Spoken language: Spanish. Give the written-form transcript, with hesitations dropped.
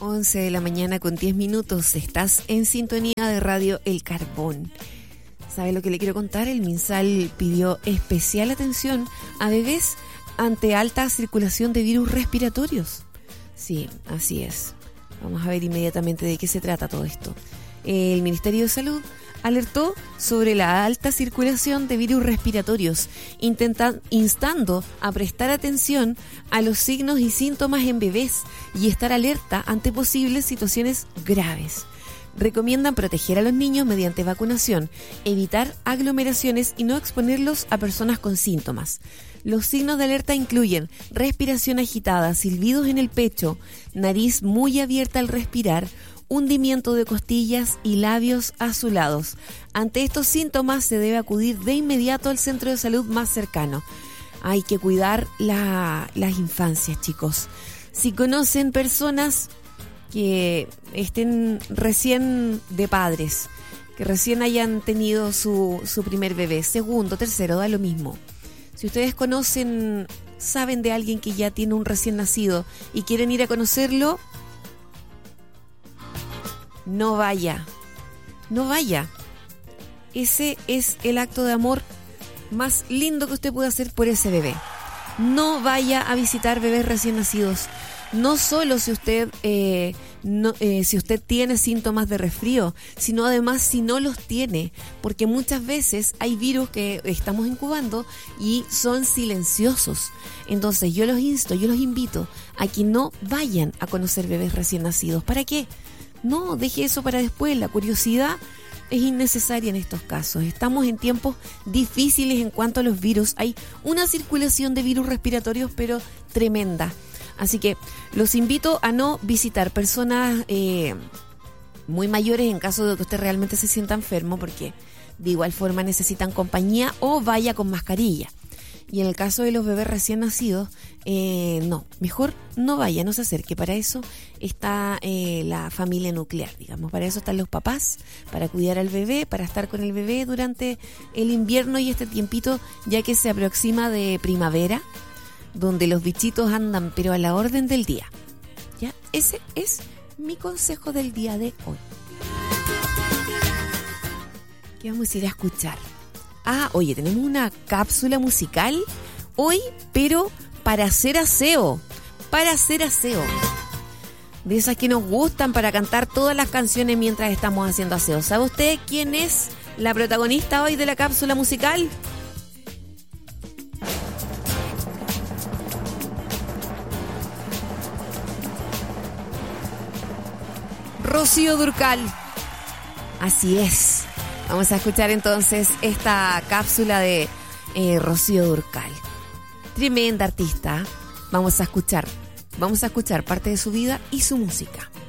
11 de la mañana con 10 minutos. Estás en sintonía de Radio El Carbón. ¿Sabe lo que le quiero contar? El MinSal pidió especial atención a bebés ante alta circulación de virus respiratorios. Sí, así es. Vamos a ver inmediatamente de qué se trata todo esto. El Ministerio de Salud alertó sobre la alta circulación de virus respiratorios, instando a prestar atención a los signos y síntomas en bebés y estar alerta ante posibles situaciones graves. Recomiendan proteger a los niños mediante vacunación, evitar aglomeraciones y no exponerlos a personas con síntomas. Los signos de alerta incluyen respiración agitada, silbidos en el pecho, nariz muy abierta al respirar, hundimiento de costillas y labios azulados. Ante estos síntomas se debe acudir de inmediato al centro de salud más cercano. Hay que cuidar las infancias, chicos. Si conocen personas que estén recién de padres, que recién hayan tenido su primer bebé, segundo, tercero, da lo mismo. Si ustedes conocen, saben de alguien que ya tiene un recién nacido y quieren ir a conocerlo, no vaya. No vaya. Ese es el acto de amor más lindo que usted puede hacer por ese bebé. No vaya a visitar bebés recién nacidos. No solo si usted si usted tiene síntomas de resfrío, sino además si no los tiene, porque muchas veces hay virus que estamos incubando y son silenciosos. Entonces yo los invito a que no vayan a conocer bebés recién nacidos. ¿Para qué? No, deje eso para después. La curiosidad es innecesaria en estos casos. Estamos en tiempos difíciles en cuanto a los virus. Hay una circulación de virus respiratorios, pero tremenda. Así que los invito a no visitar personas muy mayores en caso de que usted realmente se sienta enfermo, porque de igual forma necesitan compañía o vaya con mascarilla. Y en el caso de los bebés recién nacidos, no, mejor no vaya, no se acerque. Para eso está la familia nuclear, digamos. Para eso están los papás, para cuidar al bebé, para estar con el bebé durante el invierno y este tiempito, ya que se aproxima de primavera, donde los bichitos andan pero a la orden del día. ¿Ya? Ese es mi consejo del día de hoy. ¿Qué vamos a ir a escuchar? Oye, tenemos una cápsula musical hoy, pero para hacer aseo. Para hacer aseo. De esas que nos gustan para cantar todas las canciones mientras estamos haciendo aseo. ¿Sabe usted quién es la protagonista hoy de la cápsula musical? Rocío Dúrcal. Así es. Vamos a escuchar entonces esta cápsula de Rocío Dúrcal. Tremenda artista. Vamos a escuchar parte de su vida y su música.